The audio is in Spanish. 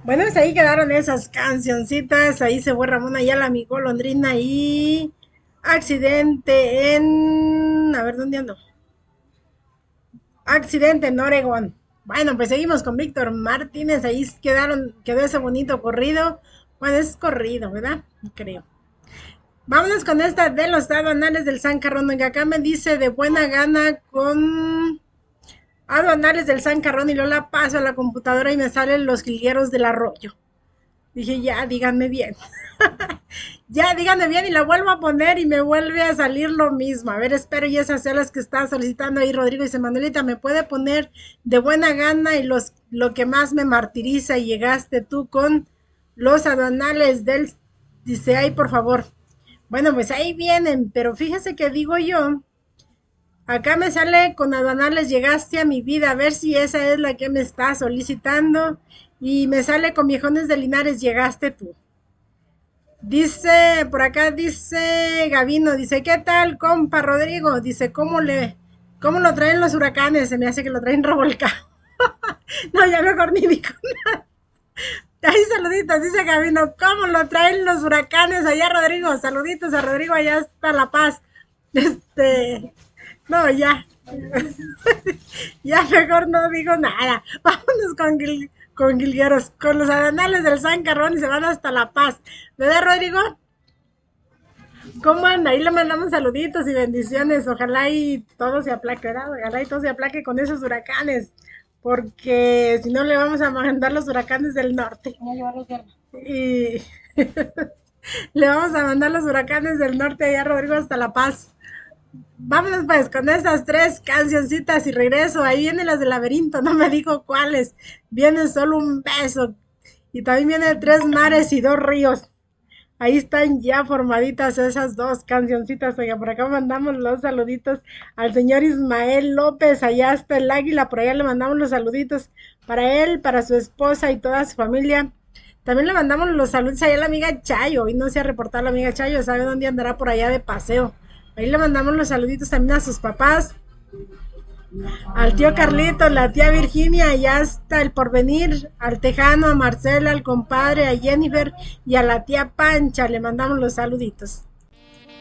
Bueno, pues ahí quedaron esas cancioncitas. Ahí se fue Ramón Ayala, mi golondrina y accidente en... A ver, ¿dónde ando? Accidente en Oregón. Bueno, pues seguimos con Víctor Martínez. Ahí quedó ese bonito corrido. Bueno, es corrido, ¿verdad? Creo. Vámonos con esta de los aduanales del San Carrón, que acá me dice de buena gana con aduanales del San Carrón y luego la paso a la computadora y me salen los jilgueros del arroyo. Dije, ya, díganme bien. Ya, díganme bien y la vuelvo a poner y me vuelve a salir lo mismo. A ver, espero y esas son las que está solicitando ahí Rodrigo. Dice, Manuelita, ¿me puede poner de buena gana y lo que más me martiriza? Y llegaste tú con los aduanales del... Dice, ay, por favor. Bueno, pues ahí vienen, pero fíjese que digo yo, acá me sale con aduanales, llegaste a mi vida, a ver si esa es la que me está solicitando. Y me sale con viejones de Linares, llegaste tú. Dice, por acá dice Gavino, dice, ¿qué tal, compa Rodrigo? Dice, cómo lo traen los huracanes? Se me hace que lo traen revolcado. No, ya mejor ni digo. Ahí saluditos, dice Gavino, ¿cómo lo traen los huracanes allá, Rodrigo? Saluditos a Rodrigo, allá está La Paz. No, ya, ya mejor no digo nada. Vámonos con Gilgueros, con los arenales del San Carrón y se van hasta La Paz. ¿Verdad, Rodrigo? ¿Cómo anda? Ahí le mandamos saluditos y bendiciones. Ojalá y todo se aplaque, ¿verdad? Ojalá y todo se aplaque con esos huracanes. Porque si no le vamos a mandar los huracanes del norte. Y le vamos a mandar los huracanes del norte allá, Rodrigo, hasta La Paz. Vámonos pues con esas tres cancioncitas y regreso. Ahí vienen las del laberinto, no me dijo cuáles. Viene solo un beso. Y también viene tres mares y dos ríos. Ahí están ya formaditas esas dos cancioncitas. Oiga, por acá mandamos los saluditos al señor Ismael López. Allá está el águila, por allá le mandamos los saluditos para él, para su esposa y toda su familia. También le mandamos los saludos allá a la amiga Chayo. Hoy no se ha reportado la amiga Chayo, sabe dónde andará por allá de paseo. Ahí le mandamos los saluditos también a sus papás, al tío Carlito, la tía Virginia, y hasta el porvenir, al Tejano, a Marcela, al compadre, a Jennifer y a la tía Pancha, le mandamos los saluditos.